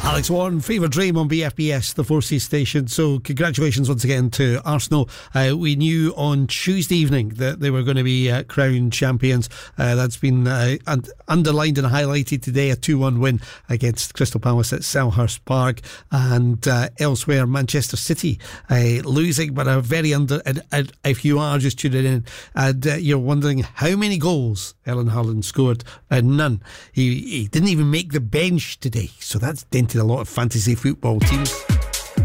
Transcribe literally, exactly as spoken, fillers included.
Alex Warren, Fever Dream on B F B S, the Forces station. So congratulations once again to Arsenal. Uh, we knew on Tuesday evening that they were going to be uh, crowned champions. Uh, that's been uh, un- underlined and highlighted today. A two one win against Crystal Palace at Selhurst Park. And uh, elsewhere, Manchester City uh, losing, but a very under... And, and if you are just tuning in and uh, you're wondering how many goals Erling Haaland scored, uh, none. He, he didn't even make the bench today. So that's dented a lot of fantasy football teams.